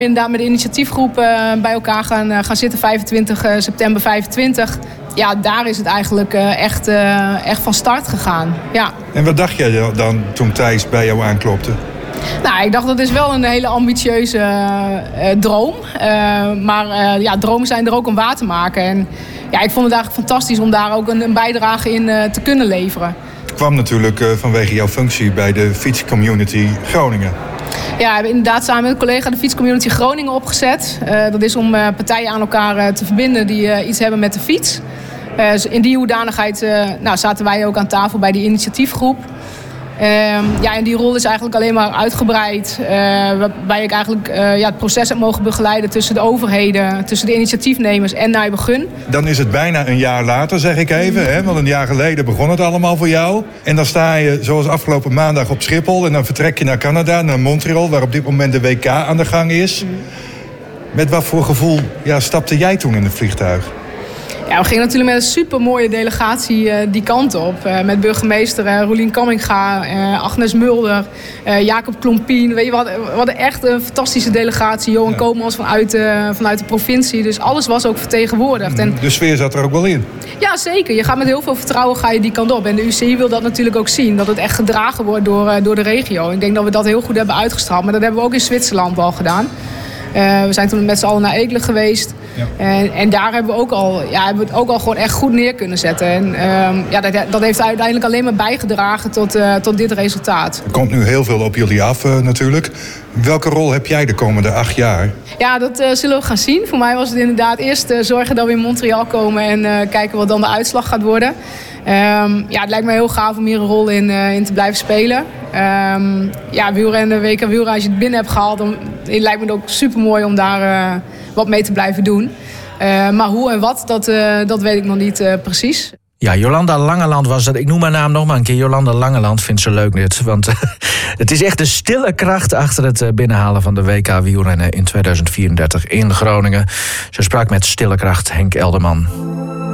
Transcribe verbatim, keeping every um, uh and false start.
Inderdaad met de initiatiefgroep uh, bij elkaar gaan, uh, gaan zitten, vijfentwintig september vijfentwintig. Ja, daar is het eigenlijk uh, echt, uh, echt van start gegaan. Ja. En wat dacht jij dan toen Thijs bij jou aanklopte? Nou, ik dacht dat is wel een hele ambitieuze uh, droom. Uh, maar uh, ja, dromen zijn er ook om waar te maken. En ja, ik vond het eigenlijk fantastisch om daar ook een, een bijdrage in uh, te kunnen leveren. Het kwam natuurlijk uh, vanwege jouw functie bij de fietscommunity Groningen. Ja, we hebben inderdaad samen met een collega de fietscommunity Groningen opgezet. Uh, dat is om uh, partijen aan elkaar uh, te verbinden die uh, iets hebben met de fiets. Uh, dus in die hoedanigheid uh, nou, zaten wij ook aan tafel bij die initiatiefgroep. Uh, ja, en die rol is eigenlijk alleen maar uitgebreid. Uh, waarbij ik eigenlijk uh, ja, het proces heb mogen begeleiden tussen de overheden, tussen de initiatiefnemers en Nijbegun. Dan is het bijna een jaar later, zeg ik even. Hè? Want een jaar geleden begon het allemaal voor jou. En dan sta je zoals afgelopen maandag op Schiphol. En dan vertrek je naar Canada, naar Montreal, waar op dit moment de W K aan de gang is. Mm. Met wat voor gevoel ja, stapte jij toen in het vliegtuig? Ja, we gingen natuurlijk met een supermooie delegatie uh, die kant op. Uh, met burgemeester uh, Roelien Kamminga, uh, Agnes Mulder, uh, Jacob Klompien. Weet je, we hadden, we hadden echt een fantastische delegatie. Johan ja. Koopmans vanuit, uh, vanuit de provincie. Dus alles was ook vertegenwoordigd. En de sfeer zat er ook wel in. Ja, zeker. Je gaat met heel veel vertrouwen ga je die kant op. En de U C I wil dat natuurlijk ook zien. Dat het echt gedragen wordt door, uh, door de regio. Ik denk dat we dat heel goed hebben uitgestraald. Maar dat hebben we ook in Zwitserland al gedaan. Uh, we zijn toen met z'n allen naar Eekelen geweest. Ja. En, en daar hebben we, ook al, ja, hebben we het ook al gewoon echt goed neer kunnen zetten. En um, ja, dat, dat heeft uiteindelijk alleen maar bijgedragen tot, uh, tot dit resultaat. Er komt nu heel veel op jullie af uh, natuurlijk. Welke rol heb jij de komende acht jaar? Ja, dat uh, zullen we gaan zien. Voor mij was het inderdaad eerst uh, zorgen dat we in Montreal komen en uh, kijken wat dan de uitslag gaat worden. Um, ja, het lijkt me heel gaaf om hier een rol in, uh, in te blijven spelen. Um, ja, wielrennen, W K wielrennen, als je het binnen hebt gehaald, dan het lijkt me het ook super mooi om daar uh, wat mee te blijven doen. Uh, maar hoe en wat, dat, uh, dat weet ik nog niet uh, precies. Ja, Jolanda Langeland was dat. Ik noem haar naam nog maar een keer. Jolanda Langeland vindt ze leuk dit. Want uh, het is echt de stille kracht achter het binnenhalen van de W K wielrennen in tweeduizend vierendertig in Groningen. Ze sprak met stille kracht Henk Elderman.